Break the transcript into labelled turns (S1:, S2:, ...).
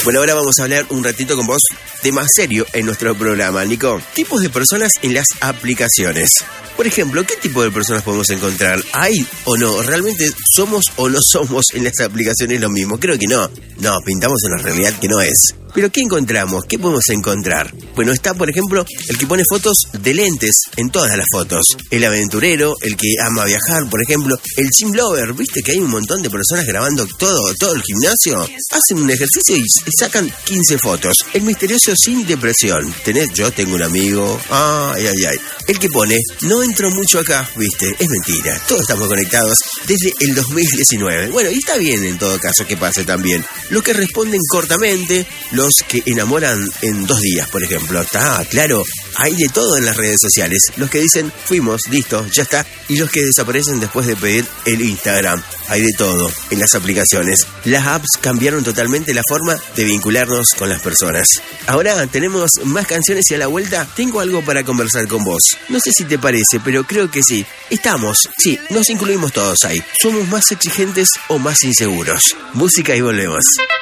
S1: Bueno, ahora vamos a hablar un ratito con vos, tema serio en nuestro programa, Nico. Tipos de personas en las aplicaciones. Por ejemplo, ¿qué tipo de personas podemos encontrar? ¿Hay o no? ¿Realmente somos o no somos en las aplicaciones lo mismo? Creo que no. No, pintamos en la realidad que no es. ¿Pero qué encontramos? ¿Qué podemos encontrar? Bueno, está, por ejemplo, el que pone fotos de lentes en todas las fotos. El aventurero, el que ama viajar, por ejemplo. El gym lover, ¿viste que hay un montón de personas grabando todo el gimnasio? Hacen un ejercicio y sacan 15 fotos. El misterioso sin depresión. Yo tengo un amigo. Ay. El que pone, no entro mucho acá, ¿viste? Es mentira. Todos estamos conectados desde el 2019. Bueno, y está bien en todo caso que pase también. Los que responden cortamente, los que enamoran en 2 días, por ejemplo. Está claro, hay de todo en las redes sociales. Los que dicen, fuimos, listo, ya está. Y los que desaparecen después de pedir el Instagram. Hay de todo en las aplicaciones. Las apps cambiaron totalmente la forma de vincularnos con las personas. Ahora tenemos más canciones y a la vuelta tengo algo para conversar con vos. No sé si te parece, pero creo que sí. Nos incluimos todos ahí. ¿Somos más exigentes o más inseguros? Música y volvemos.